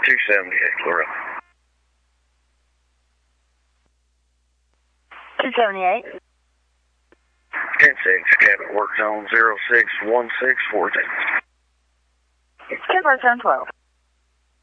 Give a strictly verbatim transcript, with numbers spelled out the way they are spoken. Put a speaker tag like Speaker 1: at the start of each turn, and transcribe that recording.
Speaker 1: two seventy-eight, Laura.
Speaker 2: two seventy-eight.
Speaker 1: ten six, cabin work zone zero six one six four two.
Speaker 2: ten four seven twelve.